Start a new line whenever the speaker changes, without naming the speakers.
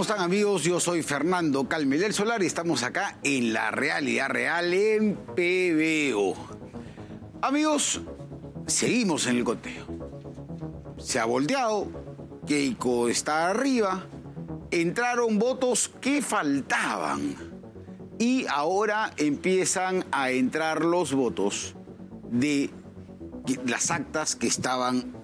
¿Cómo están, amigos? Yo soy Fernando Calme del Solar y estamos acá en La Realidad Real en PBO. Amigos, seguimos en el conteo. Se ha volteado, Keiko está arriba, entraron votos que faltaban y ahora empiezan a entrar los votos de las actas que estaban